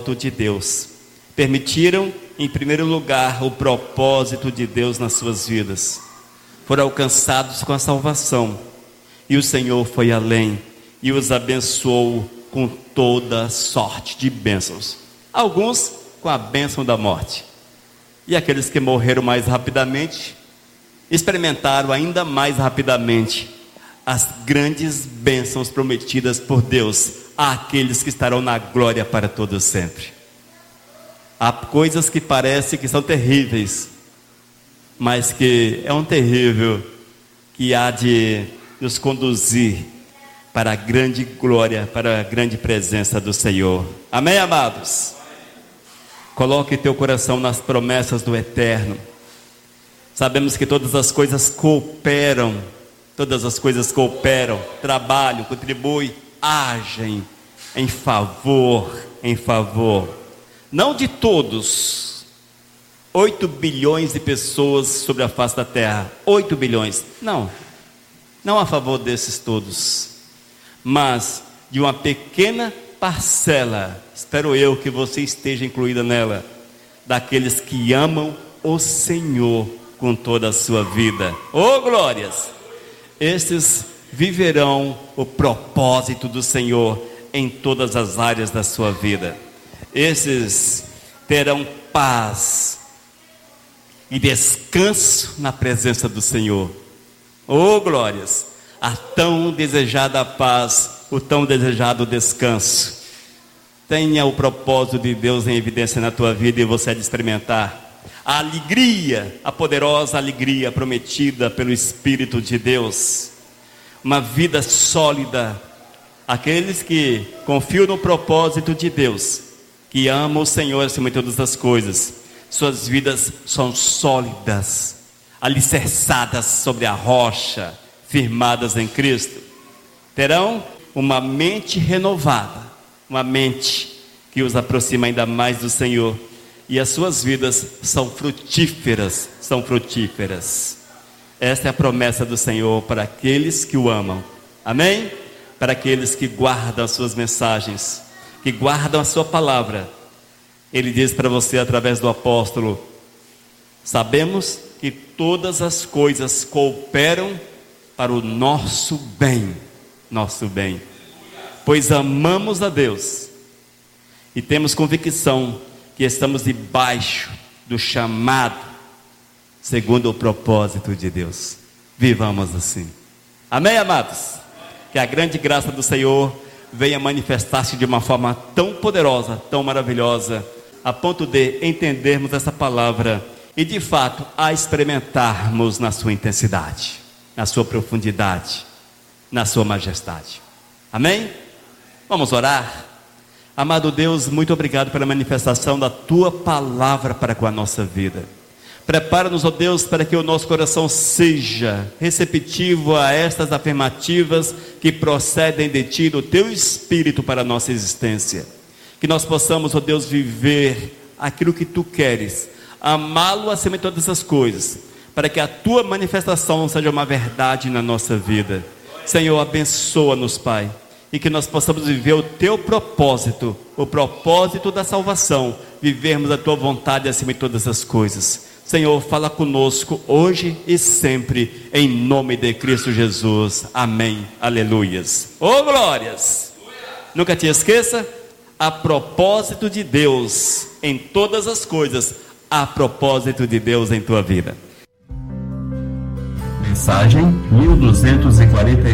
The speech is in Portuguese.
de Deus. Permitiram, em primeiro lugar, o propósito de Deus nas suas vidas. Foram alcançados com a salvação. E o Senhor foi além e os abençoou com toda sorte de bênçãos. Alguns com a bênção da morte. E aqueles que morreram mais rapidamente, experimentaram ainda mais rapidamente as grandes bênçãos prometidas por Deus àqueles que estarão na glória para todo sempre. Há coisas que parecem que são terríveis, mas que é um terrível que há de nos conduzir para a grande glória, para a grande presença do Senhor. Amém, amados? Coloque teu coração nas promessas do Eterno. Sabemos que todas as coisas cooperam, trabalham, contribuem, agem em favor, não de todos, 8 bilhões de pessoas sobre a face da terra, 8 bilhões, não a favor desses todos, mas de uma pequena parcela, espero eu que você esteja incluída nela, daqueles que amam o Senhor com toda a sua vida. Oh glórias! Estes viverão o propósito do Senhor em todas as áreas da sua vida. Esses terão paz e descanso na presença do Senhor. Oh glórias! A tão desejada paz, o tão desejado descanso. Tenha o propósito de Deus em evidência na tua vida e você há de experimentar a alegria, a poderosa alegria prometida pelo Espírito de Deus. Uma vida sólida. Aqueles que confiam no propósito de Deus, que amam o Senhor acima de todas as coisas, suas vidas são sólidas, alicerçadas sobre a rocha, firmadas em Cristo. Terão uma mente renovada, uma mente que os aproxima ainda mais do Senhor. E as suas vidas são frutíferas. Esta é a promessa do Senhor para aqueles que o amam. Amém? Para aqueles que guardam as suas mensagens, que guardam a sua palavra. Ele diz para você através do apóstolo: sabemos que todas as coisas cooperam para o nosso bem, pois amamos a Deus e temos convicção que estamos debaixo do chamado segundo o propósito de Deus. Vivamos assim. Amém, amados? Que a grande graça do Senhor venha manifestar-se de uma forma tão poderosa, tão maravilhosa, a ponto de entendermos essa palavra e de fato a experimentarmos na sua intensidade, na sua profundidade, na sua majestade. Amém? Vamos orar? Amado Deus, muito obrigado pela manifestação da Tua palavra para com a nossa vida. Prepara-nos, ó Deus, para que o nosso coração seja receptivo a estas afirmativas que procedem de Ti, do Teu Espírito para a nossa existência. Que nós possamos, ó Deus, viver aquilo que Tu queres, amá-lo acima de todas as coisas, para que a Tua manifestação seja uma verdade na nossa vida. Senhor, abençoa-nos, Pai, e que nós possamos viver o Teu propósito, o propósito da salvação, vivermos a Tua vontade acima de todas as coisas. Senhor, fala conosco hoje e sempre, em nome de Cristo Jesus. Amém. Aleluias. Oh glórias! Nunca te esqueça, a propósito de Deus em todas as coisas, a propósito de Deus em tua vida. Mensagem 1240.